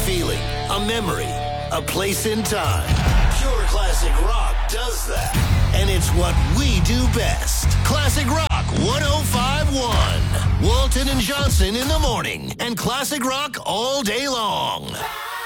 feeling, a memory, a place in time. Pure classic rock does that. And it's what we do best. Classic Rock 105.1. Walton and Johnson in the morning and Classic Rock all day long.